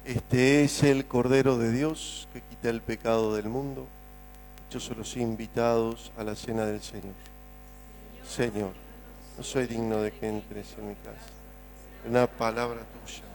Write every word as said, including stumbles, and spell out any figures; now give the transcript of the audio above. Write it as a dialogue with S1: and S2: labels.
S1: Este es el Cordero de Dios que quita el pecado del mundo. Dichosos los invitados a la cena del Señor. Señor, no soy digno de que entres en mi casa. Una palabra tuya